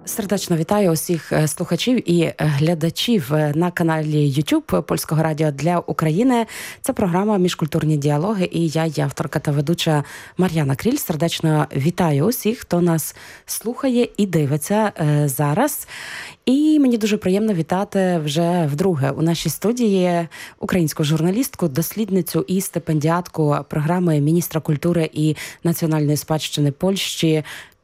Сердечно вітаю усіх слухачів і глядачів на каналі YouTube Польського радіо для України. Це програма «Міжкультурні діалоги» і я, авторка та ведуча Мар'яна Кріль. Сердечно вітаю усіх, хто нас слухає і дивиться зараз. І мені дуже приємно вітати вже вдруге у нашій студії українську журналістку, дослідницю і стипендіатку програми міністра культури і національної спадщини Польщі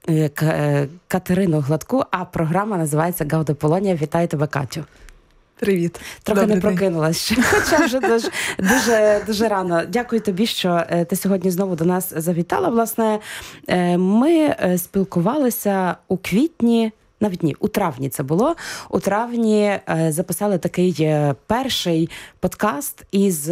Катерину Гладку, а програма називається «Гауде Полонія». Вітаю тебе, Катю. Привіт. Трохи Добрий не прокинулась, хоча вже дуже рано. Дякую тобі, що ти сьогодні знову до нас завітала. Власне, ми спілкувалися у квітні, навіть ні, у травні це було. У травні записали такий перший подкаст із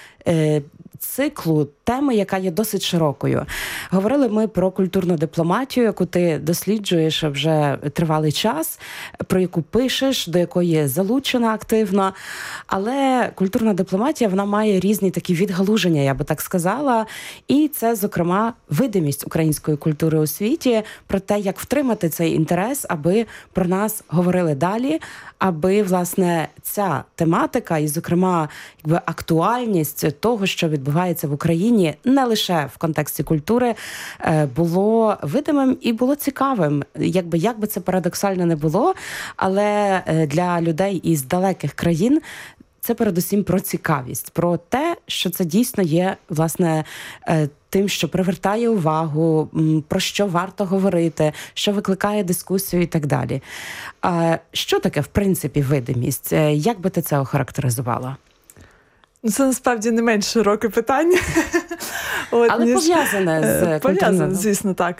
циклу теми, яка є досить широкою. Говорили ми про культурну дипломатію, яку ти досліджуєш вже тривалий час, про яку пишеш, до якої залучена активно. Але культурна дипломатія, вона має різні такі відгалуження, я би так сказала. І це, зокрема, видимість української культури у світі, про те, як втримати цей інтерес, аби про нас говорили далі, аби, власне, ця тематика і, зокрема, актуальність того, що відбувається в Україні, не лише в контексті культури, було видимим і було цікавим. Як би це парадоксально не було, але для людей із далеких країн це передусім про цікавість, про те, що це дійсно є, власне, тим, що привертає увагу, про що варто говорити, що викликає дискусію і так далі. Що таке, в принципі, видимість? Як би ти це охарактеризувала? Це насправді не менш широке питання. Але пов'язане з культурним. Пов'язане, звісно, так.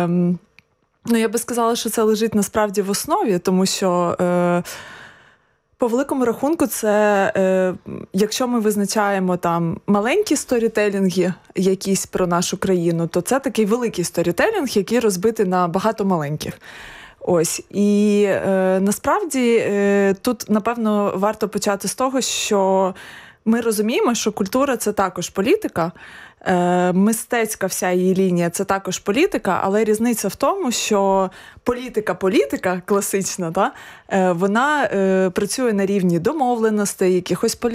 Я би сказала, що це лежить насправді в основі, тому що по великому рахунку це, якщо ми визначаємо там маленькі сторітелінги якісь про нашу країну, то це такий великий сторітелінг, який розбитий на багато маленьких. Ось. І насправді тут, напевно, варто почати з того, що ми розуміємо, що культура – це також політика, мистецька вся її лінія – це також політика, але різниця в тому, що політика класична, вона працює на рівні домовленостей, якихось